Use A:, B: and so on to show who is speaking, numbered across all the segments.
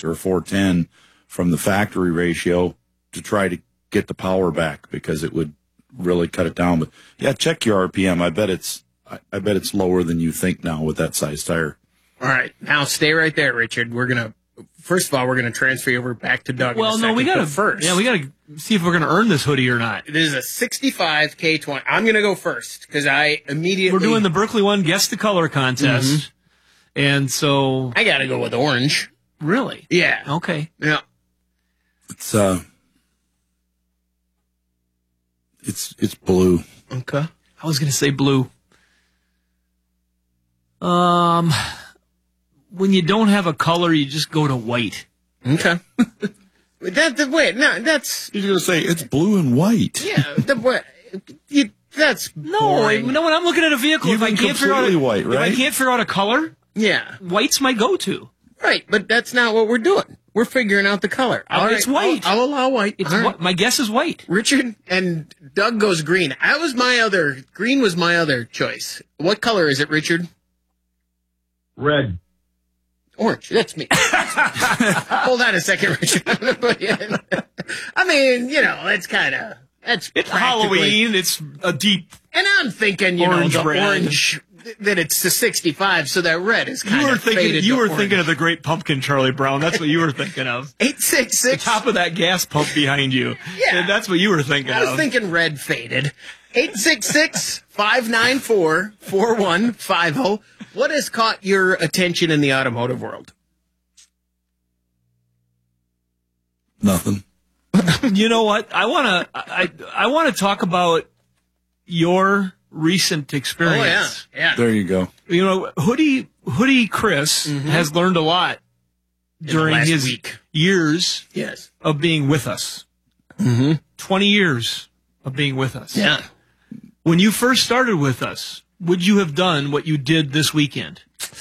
A: or a 410 from the factory ratio to try to get the power back because it would really cut it down. But yeah, check your RPM. I bet it's lower than you think now with that size tire.
B: All right. Now stay right there, Richard. First of all, we're going to transfer you over back to Doug.
C: Well, no, we got to first. Yeah, we got to see if we're going to earn this hoodie or not.
B: This is a 65 K20. I'm going to go first because I immediately.
C: We're doing the Berkeley One Guess the Color contest. And so.
B: I got to go with orange.
C: Really?
B: Yeah.
C: Okay.
B: Yeah.
A: It's blue.
B: Okay.
C: I was going to say blue. When you don't have a color, you just go to white.
B: Okay. That's
A: You're going to say it's blue and white.
B: Yeah. That's boring.
C: No. When I'm looking at a vehicle,
A: If I can't figure out a color,
B: yeah,
C: white's my go-to.
B: Right, but that's not what we're doing. We're figuring out the color. All right,
C: it's white.
B: I'll allow white.
C: It's right. My guess is white.
B: Richard and Doug goes green. Green was my other choice. What color is it, Richard?
D: Red.
B: Orange. That's me. Hold on a second, Richard. I mean, it's
C: Halloween. It's a deep.
B: And I'm thinking,
C: orange
B: the
C: red.
B: orange, that it's the 65, so that red is kind of faded.
C: You were thinking of the Great Pumpkin, Charlie Brown. That's what you were thinking of.
B: 866.
C: The top of that gas pump behind you.
B: Yeah.
C: That's what you were thinking of.
B: I was thinking red faded. 866-594-4150. What has caught your attention in the automotive world?
A: Nothing.
C: You know what? I want to talk about your recent experience.
B: Oh, yeah.
A: There you go.
C: You know, Hoodie Chris has learned a lot during his years of being with us. 20 years of being with us.
B: Yeah.
C: When you first started with us, would you have done what you did this weekend?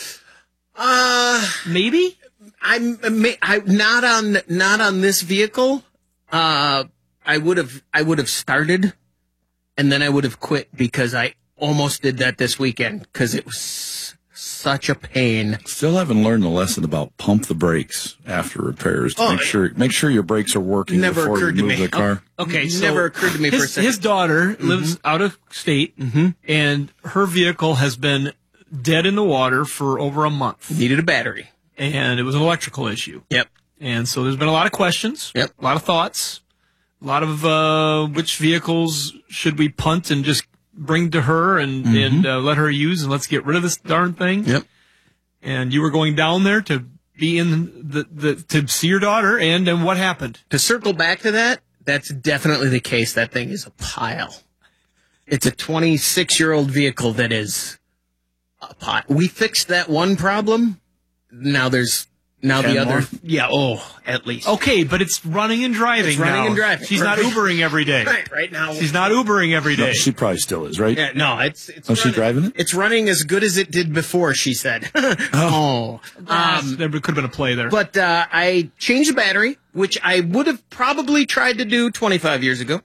C: Maybe?
B: I'm not on this vehicle. I would have started, and then I would have quit because I almost did that this weekend because it was such a pain.
A: Still haven't learned the lesson about pump the brakes after repairs to make sure your brakes are working before you move the car.
C: Okay, so
B: never occurred to me for a second.
C: His daughter lives out of state, and her vehicle has been dead in the water for over a month.
B: Needed a battery.
C: And it was an electrical issue.
B: Yep.
C: And so there's been a lot of questions.
B: Yep.
C: A lot of thoughts. A lot of which vehicles should we punt and just bring to her and let her use, and let's get rid of this darn thing.
B: Yep.
C: And you were going down there to be in to see your daughter, and then what happened?
B: To circle back to that, that's definitely the case. That thing is a pile. It's a 26-year-old vehicle that is a pile. We fixed that one problem. Now there's the other.
A: More?
B: Yeah. At least.
C: Okay, but it's running and driving.
B: It's running
C: now.
B: and driving.
C: She's not Ubering every day.
B: Right now.
C: She's not Ubering every day.
A: No, she probably still is, right?
B: Yeah, no, it's.
A: Oh, she driving it?
B: It's running as good as it did before, she said.
C: There could have been a play there.
B: But I changed the battery, which I would have probably tried to do 20 years ago.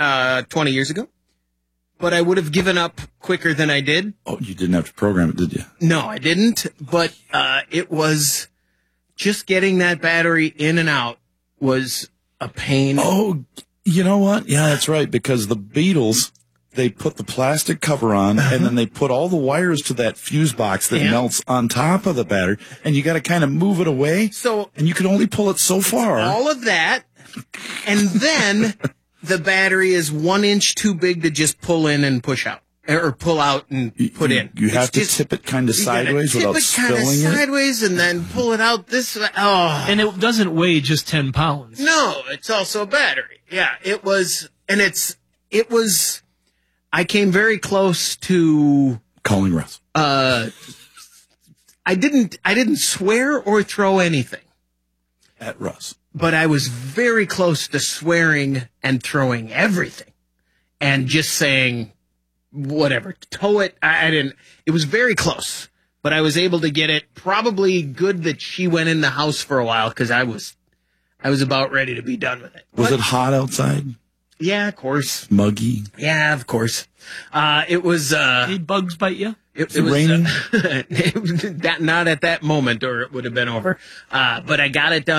B: But I would have given up quicker than I did.
A: Oh, you didn't have to program it, did you?
B: No, I didn't. But it was just getting that battery in and out was a pain.
A: Oh, you know what? Yeah, that's right. Because the Beatles, they put the plastic cover on, and then they put all the wires to that fuse box that melts on top of the battery, and you got to kind of move it away. And you can only pull it so far.
B: All of that, and then the battery is 1 inch too big to just pull in and push out. Or pull out and put in.
A: You have to tip it kind of sideways without spilling it?
B: Sideways and then pull it out this way. Oh.
C: And it doesn't weigh just 10 pounds.
B: No, it's also a battery. Yeah, it was, I came very close to
A: calling Russ.
B: I didn't swear or throw anything
A: at Russ.
B: But I was very close to swearing and throwing everything and just saying, whatever, tow it. I didn't. It was very close, but I was able to get it. Probably good that she went in the house for a while because I was about ready to be done with it.
A: Was it hot outside?
B: Yeah, of course.
A: Muggy?
B: Yeah, of course. It was.
C: Any bugs bite you?
A: It was raining?
B: Not at that moment, or it would have been over. But I got it done.